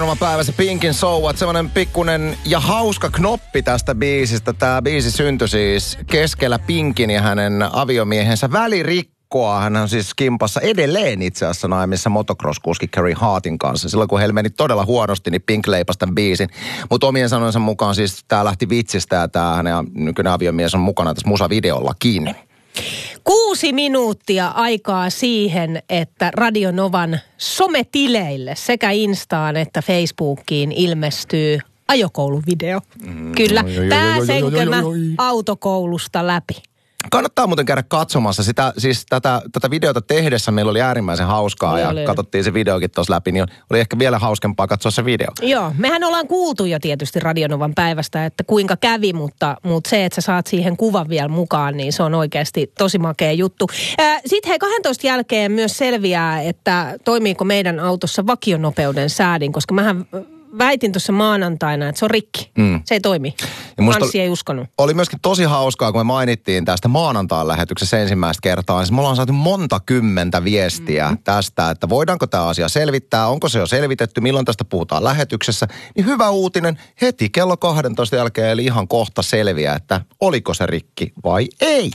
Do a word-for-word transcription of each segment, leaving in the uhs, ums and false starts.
Oma päivä se Pinkin So What, semmonen pikkunen ja hauska knoppi tästä biisistä. Tää biisi syntyi siis keskellä Pinkin ja hänen aviomiehensä välirikkoa. Hän on siis kimpassa edelleen itse asiassa naimissa motocross-kuski Carey Hartin kanssa. Silloin kun heillä meni todella huonosti, niin Pink leipasi tämän biisin. Mutta omien sanojensa mukaan siis tää lähti vitsistä ja tää hänen nykyinen aviomies on mukana tässä musavideollakin. Kuusi minuuttia aikaa siihen, että Radio Novan sometileille sekä Instaan että Facebookiin ilmestyy ajokouluvideo. Mm, Kyllä, pääsenkö mä autokoulusta läpi? Kannattaa muuten käydä katsomassa sitä, siis tätä, tätä videota tehdessä meillä oli äärimmäisen hauskaa oli, ja oli. Katsottiin se videokin tuossa läpi, niin oli ehkä vielä hauskempaa katsoa se video. Joo, mehän ollaan kuultu jo tietysti Radio Novan päivästä, että kuinka kävi, mutta, mutta se, että sä saat siihen kuvan vielä mukaan, niin se on oikeasti tosi makea juttu. Sitten hei, kahdentoista jälkeen myös selviää, että toimiiko meidän autossa vakionopeuden säädin, koska mähän väitin tuossa maanantaina, että se on rikki. Mm. Se ei toimi. Anssi ei uskonut. Oli myöskin tosi hauskaa, kun me mainittiin tästä maanantain lähetyksessä ensimmäistä kertaa. Siis me ollaan saatu monta kymmentä viestiä mm. tästä, että voidaanko tämä asia selvittää, onko se jo selvitetty, milloin tästä puhutaan lähetyksessä. Niin hyvä uutinen, heti kello kahdentoista jälkeen, eli ihan kohta selviää, että oliko se rikki vai ei.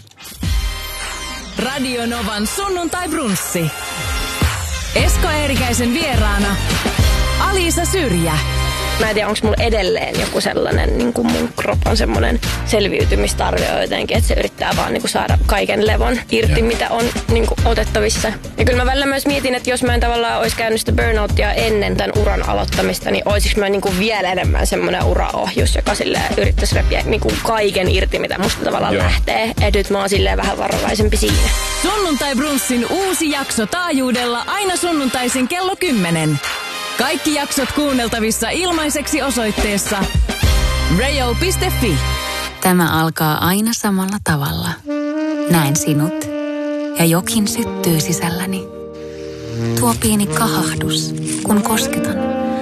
Radio Novan sunnuntai brunssi. Esko Eerikäisen vieraana Aliisa Syrjä. Mä en tiedä, onko mulla edelleen joku sellainen, niin kuin mun kropan semmoinen selviytymistarve on jotenkin, että se yrittää vaan niin kuin saada kaiken levon irti, mitä on niin kuin otettavissa. Ja kyllä mä välillä myös mietin, että jos mä en tavallaan olisi käynyt sitä burnouttia ennen tämän uran aloittamista, niin olisiko mä niin kuin vielä enemmän semmoinen uraohjus, joka silleen yrittäisi repiä niin kuin kaiken irti, mitä musta tavallaan Joo. lähtee. Ja nyt mä oon silleen vähän varovaisempi siinä. Sunnuntai brunssin uusi jakso taajuudella aina sunnuntaisin kello kymmenen. Kaikki jaksot kuunneltavissa ilmaiseksi osoitteessa rayo piste fi. Tämä alkaa aina samalla tavalla. Näen sinut ja jokin syttyy sisälläni. Tuo pieni kahahdus, kun kosketan.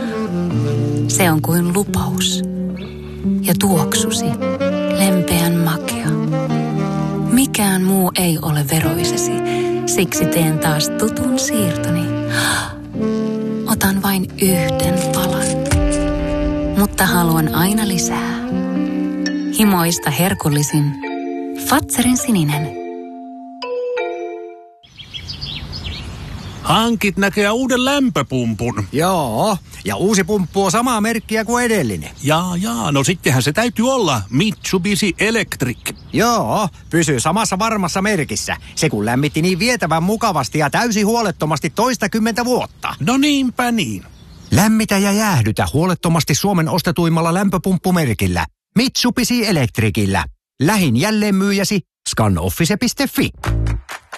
Se on kuin lupaus. Ja tuoksusi, lempeän makea. Mikään muu ei ole veroisesi, siksi teen taas tutun siirtoni. Otan vain yhden palan, mutta haluan aina lisää. Himoista herkullisin Fatserin sininen. Hankit näkee uuden lämpöpumpun. Joo, ja uusi pumppu on samaa merkkiä kuin edellinen. Jaa, jaa, no sittenhän se täytyy olla Mitsubishi Electric. Joo, pysyy samassa varmassa merkissä. Se kun lämmitti niin vietävän mukavasti ja täysin huolettomasti toistakymmentä vuotta. No niinpä niin. Lämmitä ja jäähdytä huolettomasti Suomen ostetuimmalla lämpöpumppumerkillä. Mitsubishi Electricillä. Lähin jälleenmyyjäsi scanoffice piste fi.